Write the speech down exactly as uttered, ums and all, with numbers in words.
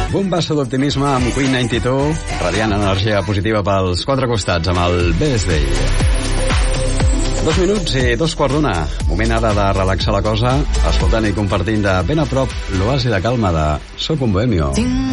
Bombasso d'optimisme amb Queen noranta-dos, radiant energia positiva pels quatre costats amb el Best Day. Dos minuts i dos quarts d'una. Moment ara de relaxar la cosa, escoltant i compartint de ben a prop l'oasi de calma de Soc un Bohemio.